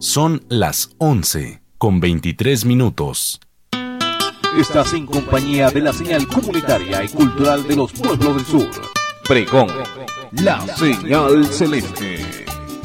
Son las 11:23. Estás en compañía de la señal comunitaria y cultural de los pueblos del sur. Pregón, la señal celeste.